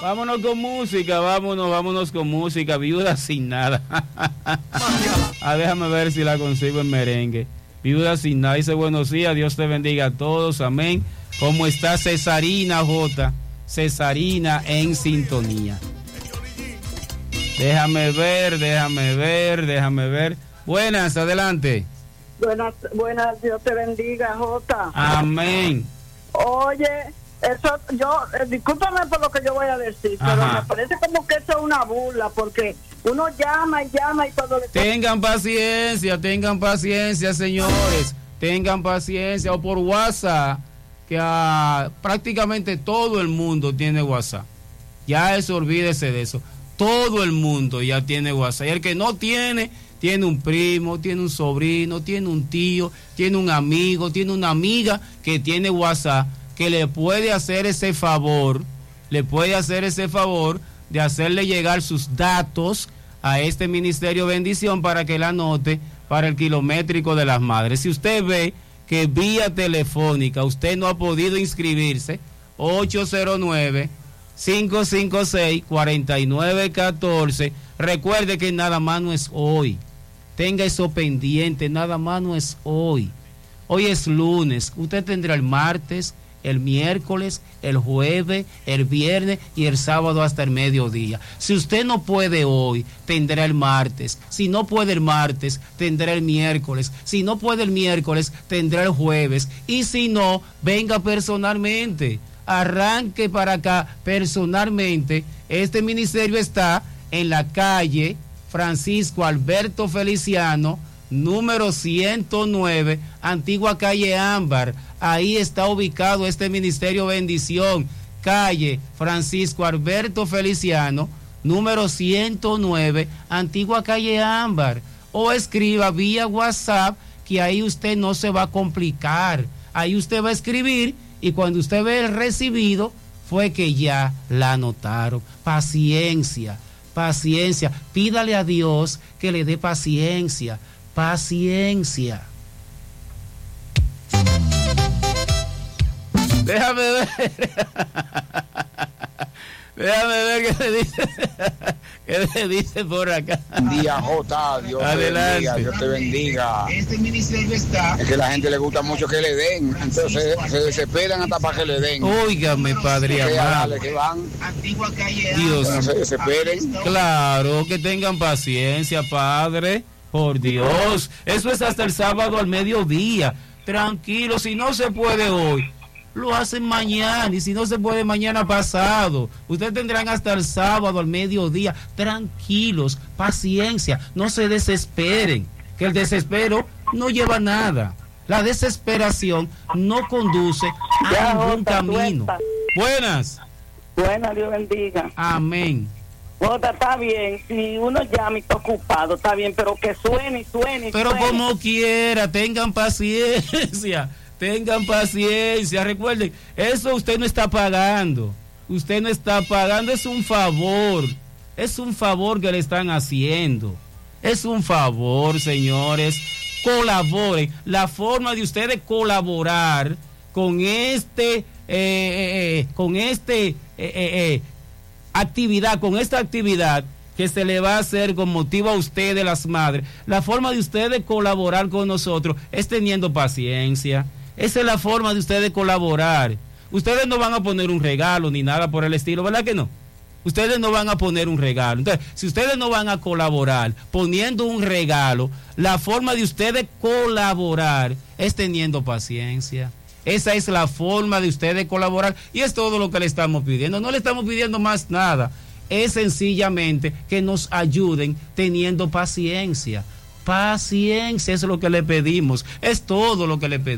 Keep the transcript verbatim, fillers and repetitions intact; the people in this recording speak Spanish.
Vámonos con música, vámonos, vámonos con música. Viuda sin nada. Ah, déjame ver si la consigo en merengue. Viuda sin nada. Dice buenos días, Dios te bendiga a todos, amén. ¿Cómo está Cesarina J? Cesarina en sintonía. Déjame ver, déjame ver, déjame ver. Buenas, adelante. Buenas, buenas, Dios te bendiga, Jota. Amén. Oye, eso, yo, eh, discúlpame por lo que yo voy a decir, Ajá. pero me parece como que eso es una burla, porque uno llama y llama y todo le... Tengan paciencia, tengan paciencia, señores. Tengan paciencia. O por WhatsApp, que ah, prácticamente todo el mundo tiene WhatsApp. Ya eso, olvídese de eso. Todo el mundo ya tiene WhatsApp. Y el que no tiene, tiene un primo, tiene un sobrino, tiene un tío, tiene un amigo, tiene una amiga que tiene WhatsApp, que le puede hacer ese favor, le puede hacer ese favor de hacerle llegar sus datos a este Ministerio Bendición para que la anote para el kilométrico de las madres. Si usted ve que vía telefónica usted no ha podido inscribirse, ocho cero nueve, cinco cinco seis, cuatro nueve uno cuatro. Recuerde que nada más no es hoy. Tenga eso pendiente, nada más no es hoy. Hoy es lunes. Usted tendrá el martes, el miércoles, el jueves, el viernes y el sábado hasta el mediodía. Si usted no puede hoy, tendrá el martes. Si no puede el martes, tendrá el miércoles. Si no puede el miércoles, tendrá el jueves. Y si no, venga personalmente. Arranque para acá personalmente. Este ministerio está en la calle Francisco Alberto Feliciano, número ciento nueve, antigua calle Ámbar. Ahí está ubicado este Ministerio Bendición, calle Francisco Alberto Feliciano, número ciento nueve, antigua calle Ámbar. O escriba vía WhatsApp, que ahí usted no se va a complicar. Ahí usted va a escribir y cuando usted ve el recibido, fue que ya la anotaron. Paciencia, paciencia. Pídale a Dios que le dé paciencia, paciencia. Déjame ver. Déjame ver qué le dice. ¿Qué le dice por acá? Día J, Dios Adelante. te bendiga, Dios te bendiga. Este ministerio está. Es que a la gente le gusta mucho que le den, entonces se desesperan hasta para que le den. Óigame, Padre Que amado. dale, que van, Antigua calle. Dios. no se desesperen. Claro, que tengan paciencia, Padre. Por Dios. Eso es hasta el sábado al mediodía. Tranquilo, si no se puede hoy, lo hacen mañana. Y si no se puede, mañana pasado. Ustedes tendrán hasta el sábado al mediodía. Tranquilos, paciencia. No se desesperen. Que el desespero no lleva a nada. La desesperación no conduce a Ya, ningún Jota, camino. suelta. Buenas. Buenas, Dios bendiga. Amén. Jota, está bien, si uno llama y está ocupado, está bien, pero que suene y suene y Pero suene. como quiera, tengan paciencia, tengan paciencia. Recuerden, eso usted no está pagando, usted no está pagando, es un favor, es un favor que le están haciendo, es un favor, señores. Colaboren. La forma de ustedes colaborar con este, eh, eh, eh, con este, eh, eh, eh, actividad, con esta actividad que se le va a hacer con motivo a ustedes, las madres, la forma de ustedes colaborar con nosotros es teniendo paciencia. Esa es la forma de ustedes colaborar. Ustedes no van a poner un regalo ni nada por el estilo, ¿verdad que no? Ustedes no van a poner un regalo. Entonces, si ustedes no van a colaborar poniendo un regalo, la forma de ustedes colaborar es teniendo paciencia. Esa es la forma de ustedes colaborar y es todo lo que le estamos pidiendo. No le estamos pidiendo más nada. Es sencillamente que nos ayuden teniendo paciencia. Paciencia es lo que le pedimos. Es todo lo que le pedimos.